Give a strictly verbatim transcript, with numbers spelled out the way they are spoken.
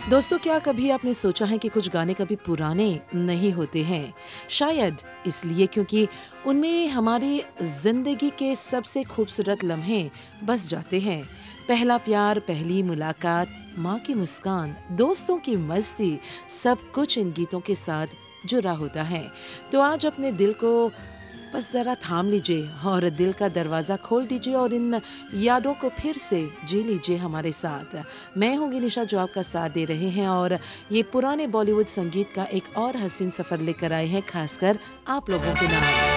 दोस्तों, क्या कभी आपने सोचा है कि कुछ गाने कभी पुराने नहीं होते हैं? शायद इसलिए क्योंकि उनमें हमारी जिंदगी के सबसे खूबसूरत लम्हे बस जाते हैं। पहला प्यार, पहली मुलाकात, माँ की मुस्कान, दोस्तों की मस्ती, सब कुछ इन गीतों के साथ जुड़ा होता है। तो आज अपने दिल को बस ज़रा थाम लीजिए और दिल का दरवाज़ा खोल दीजिए और इन यादों को फिर से जी लीजिए हमारे साथ। मैं हूँ निशा जो आपका साथ दे रहे हैं और ये पुराने बॉलीवुड संगीत का एक और हसीन सफ़र लेकर आए हैं, खासकर आप लोगों के नाम।